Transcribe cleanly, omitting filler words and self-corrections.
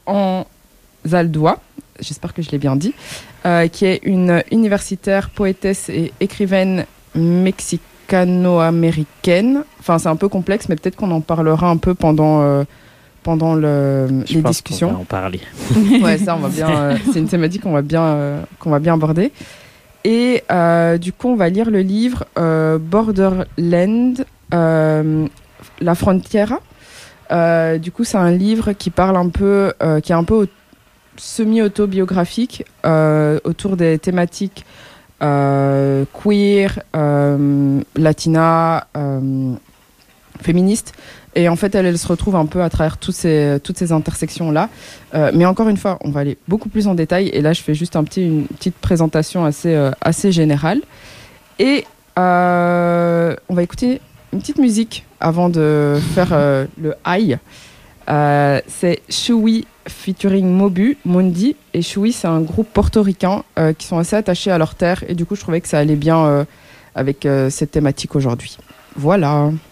Anzaldúa, j'espère que je l'ai bien dit, qui est une universitaire, poétesse et écrivaine mexicano-américaine. Enfin, c'est un peu complexe, mais peut-être qu'on en parlera un peu pendant les discussions. On va en parler. Ouais, ça, on va bien. C'est une thématique qu'on va bien aborder. Et du coup, on va lire le livre Borderland, La Frontiera. Du coup, c'est un livre qui parle un peu, qui est un peu semi-autobiographique autour des thématiques queer, latina, féministes. Et en fait, elle se retrouve un peu à travers toutes ces intersections-là. Mais encore une fois, on va aller beaucoup plus en détail. Et là, je fais juste une petite présentation assez générale. Et on va écouter une petite musique avant de faire le high. C'est Shui featuring Mobu, Mundi. Et Shui, c'est un groupe portoricain qui sont assez attachés à leur terre. Et du coup, je trouvais que ça allait bien avec cette thématique aujourd'hui. Voilà.